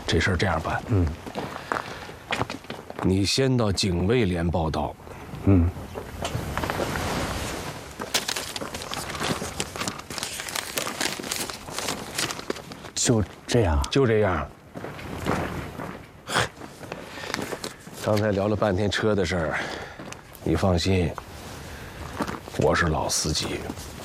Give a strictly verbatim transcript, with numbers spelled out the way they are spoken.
这事儿这样办，嗯，你先到警卫连报道，嗯。 就这样， 就这样。刚才聊了半天车的事儿，你放心，我是老司机，